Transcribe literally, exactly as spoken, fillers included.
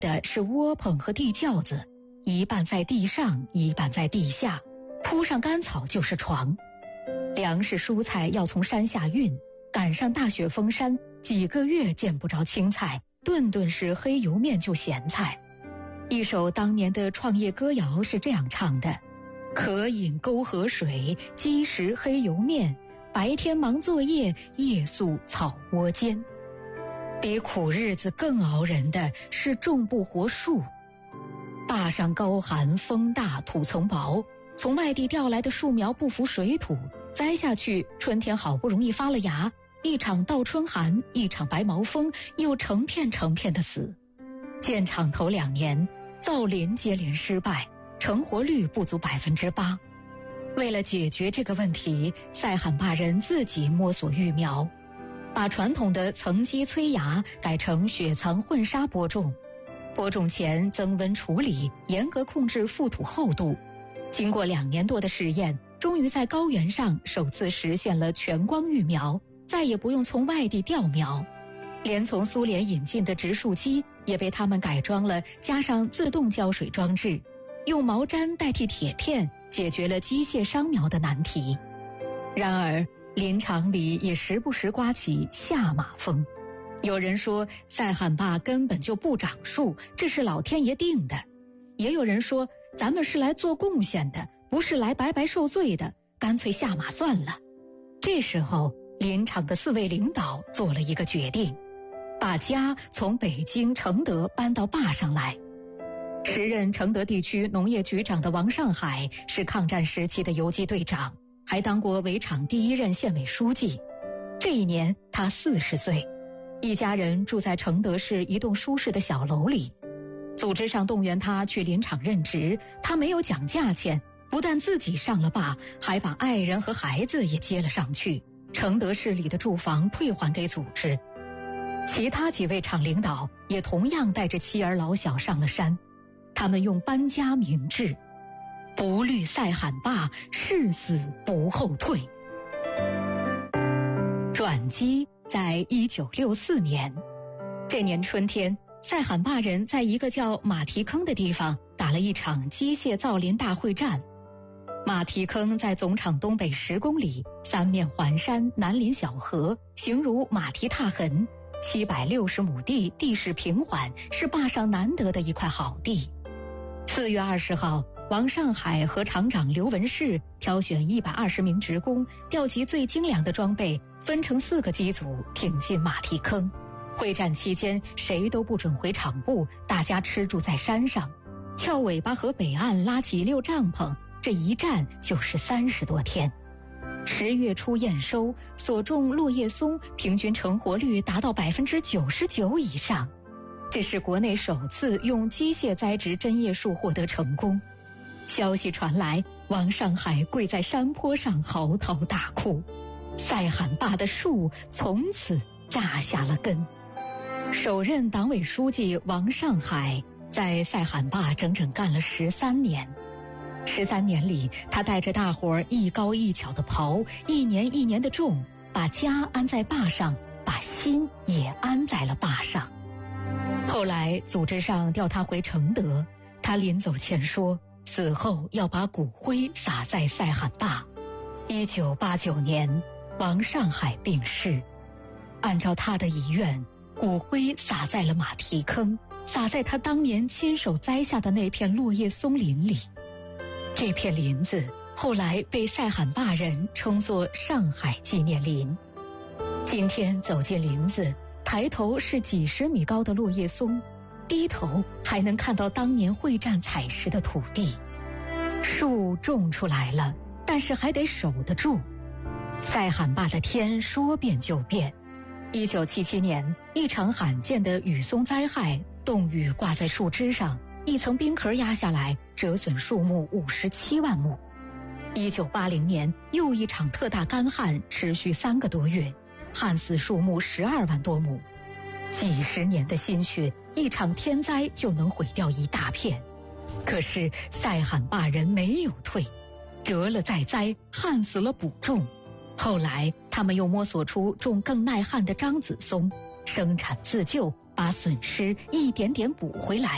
的是窝棚和地窖子，一半在地上，一半在地下，铺上干草就是床。粮食蔬菜要从山下运，赶上大雪封山，几个月见不着青菜，顿顿是黑油面就咸菜。一首当年的创业歌谣是这样唱的：渴饮沟河水，饥食黑油面，白天忙作业，夜宿草窝间。比苦日子更熬人的是种不活树。坝上高寒，风大，土层薄，从外地调来的树苗不服水土，栽下去，春天好不容易发了芽，一场倒春寒，一场白毛风，又成片成片的死。建厂头两年，造林接连失败，成活率不足百分之八。为了解决这个问题，塞罕坝人自己摸索育苗，把传统的层基催芽改成雪藏混沙播种。播种前增温处理，严格控制覆土厚度。经过两年多的试验，终于在高原上首次实现了全光育苗，再也不用从外地调苗。连从苏联引进的植树机也被他们改装了，加上自动浇水装置，用毛毡代替铁片，解决了机械伤苗的难题。然而林场里也时不时刮起下马风。有人说塞罕坝根本就不长树，这是老天爷定的。也有人说咱们是来做贡献的，不是来白白受罪的，干脆下马算了。这时候林场的四位领导做了一个决定，把家从北京承德搬到坝上来。时任承德地区农业局长的王上海是抗战时期的游击队长，还当过围场第一任县委书记。这一年他四十岁，一家人住在承德市一栋舒适的小楼里。组织上动员他去林场任职，他没有讲价钱，不但自己上了坝，还把爱人和孩子也接了上去。承德市里的住房退还给组织。其他几位厂领导也同样带着妻儿老小上了山，他们用搬家明志，不虑塞罕坝，誓死不后退。转机在一九六四年，这年春天，塞罕坝人在一个叫马蹄坑的地方打了一场机械造林大会战。马蹄坑在总场东北十公里，三面环山，南临小河，形如马蹄踏痕。七百六十亩地，地势平缓，是坝上难得的一块好地。四月二十号，王上海和厂长刘文世挑选一百二十名职工，调集最精良的装备，分成四个机组挺进马蹄坑。会战期间，谁都不准回厂部，大家吃住在山上，翘尾巴和北岸拉起一溜帐篷，这一站就是三十多天。十月初验收，所种落叶松平均成活率达到百分之九十九以上，这是国内首次用机械栽植针叶树获得成功。消息传来，王上海跪在山坡上嚎啕大哭，塞罕坝的树从此扎下了根。首任党委书记王上海在塞罕坝整整干了十三年。十三年里，他带着大伙儿一高一巧的刨，一年一年的种，把家安在坝上，把心也安在了坝上。后来组织上调他回承德，他临走前说，死后要把骨灰撒在塞罕坝。一九八九年，王上海病逝，按照他的遗愿，骨灰撒在了马蹄坑，撒在他当年亲手栽下的那片落叶松林里。这片林子后来被塞罕坝人称作上海纪念林。今天走进林子，抬头是几十米高的落叶松，低头还能看到当年会战采石的土地。树种出来了，但是还得守得住。塞罕坝的天说变就变。一九七七年，一场罕见的雨松灾害，冻雨挂在树枝上，一层冰壳压下来，折损树木五十七万亩。一九八零年，又一场特大干旱，持续三个多月，旱死树木十二万多亩。几十年的心血，一场天灾就能毁掉一大片。可是塞罕坝人没有退，折了再栽，旱死了补种。后来他们又摸索出种更耐旱的樟子松，生产自救，把损失一点点补回来。